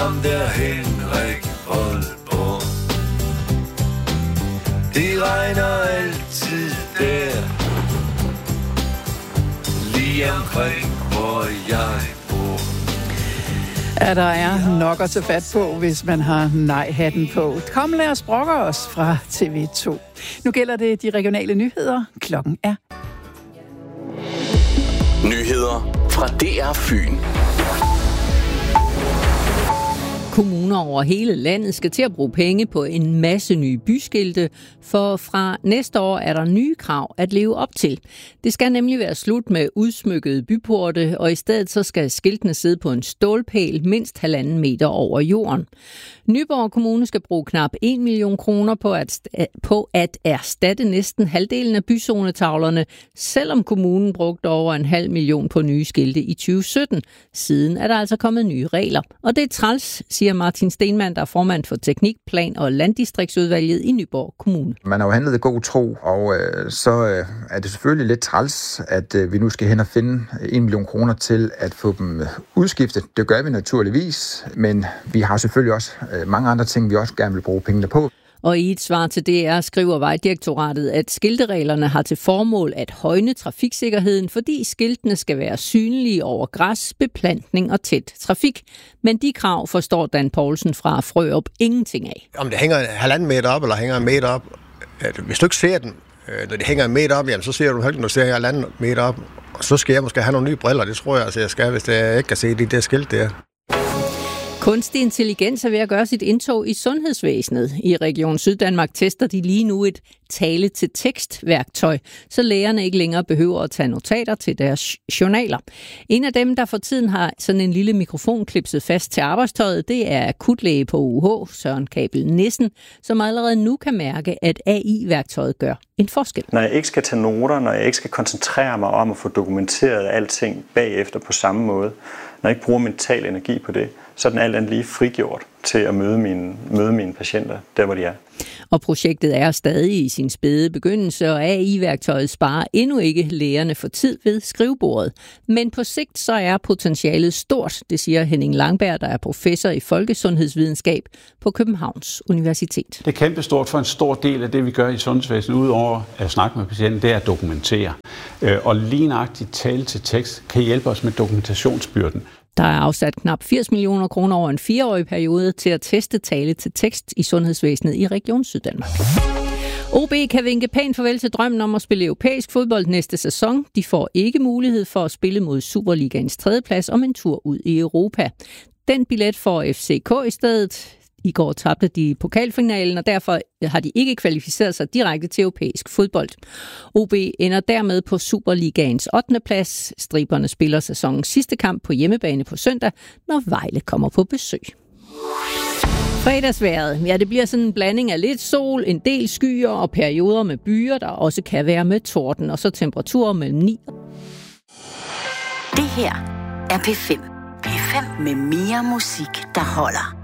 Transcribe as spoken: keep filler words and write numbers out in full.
ham der Henrik Voldborg. Det regner altid der, lige omkring hvor jeg bor. Ja, der er nok at tage fat på, hvis man har nej-hatten på. Kom, lad os brokke os fra T V to. Nu gælder det de regionale nyheder. Klokken er. Nyheder fra D R Fyn. Kommuner over hele landet skal til at bruge penge på en masse nye byskilte, for fra næste år er der nye krav at leve op til. Det skal nemlig være slut med udsmykkede byporte, og i stedet så skal skiltene sidde på en stålpæl mindst halvanden meter over jorden. Nyborg Kommune skal bruge knap en million kroner på at, på at erstatte næsten halvdelen af byzonetavlerne, selvom kommunen brugte over en halv million på nye skilte i tyve sytten. Siden er der altså kommet nye regler, og det er træls, siger Martin Stenmann, der er formand for Teknik, Plan og Landdistriktsudvalget i Nyborg Kommune. Man har jo handlet i god tro, og øh, så øh, er det selvfølgelig lidt træls, at øh, vi nu skal hen og finde en million kroner til at få dem udskiftet. Det gør vi naturligvis, men vi har selvfølgelig også øh, mange andre ting, vi også gerne vil bruge pengene på. Og i et svar til D R skriver Vejdirektoratet, at skiltereglerne har til formål at højne trafiksikkerheden, fordi skiltene skal være synlige over græs, beplantning og tæt trafik. Men de krav forstår Dan Poulsen fra Frørup ingenting af. Om det hænger halvanden meter op eller hænger en meter op, hvis du ikke ser den, når det hænger en meter op, jamen, så ser du heldigvis, når du ser halvanden meter op. Og så skal jeg måske have nogle nye briller, det tror jeg, altså, jeg skal, hvis jeg ikke kan se de der skilt der. Kunstig intelligens er ved at gøre sit indtog i sundhedsvæsenet. I Region Syddanmark tester de lige nu et tale-til-tekst-værktøj, så lægerne ikke længere behøver at tage notater til deres journaler. En af dem, der for tiden har sådan en lille mikrofon klipset fast til arbejdstøjet, det er akutlæge på U H, Søren Kabel Nissen, som allerede nu kan mærke, at A I-værktøjet gør en forskel. Når jeg ikke skal tage noter, når jeg ikke skal koncentrere mig om at få dokumenteret alting bagefter på samme måde, når jeg ikke bruger mental energi på det, så er den alt andet lige frigjort til at møde mine, møde mine patienter, der hvor de er. Og projektet er stadig i sin spæde begyndelse, og A I-værktøjet sparer endnu ikke lægerne for tid ved skrivebordet. Men på sigt så er potentialet stort, det siger Henning Langberg, der er professor i folkesundhedsvidenskab på Københavns Universitet. Det er kæmpestort for en stor del af det, vi gør i sundhedsvæsenet, udover at snakke med patienten, det er at dokumentere. Og lige nøjagtigt tale til tekst kan hjælpe os med dokumentationsbyrden. Der er afsat knap firs millioner kroner over en fireårig periode til at teste tale til tekst i sundhedsvæsenet i Region Syddanmark. O B kan vinke pænt farvel til drømmen om at spille europæisk fodbold næste sæson. De får ikke mulighed for at spille mod Superligaens tredjeplads om en tur ud i Europa. Den billet får F C K i stedet. I går tabte de pokalfinalen, og derfor har de ikke kvalificeret sig direkte til europæisk fodbold. O B ender dermed på Superligaens ottende plads. Striberne spiller sæsonens sidste kamp på hjemmebane på søndag, når Vejle kommer på besøg. Fredagsvejret. Ja, det bliver sådan en blanding af lidt sol, en del skyer og perioder med byer, der også kan være med torden, og så temperaturer mellem ni. Det her er P fem. P fem med mere musik, der holder.